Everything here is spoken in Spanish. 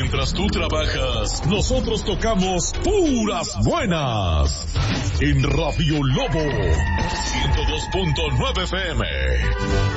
Mientras tú trabajas, nosotros tocamos puras buenas. En Radio Lobo 102.9 FM.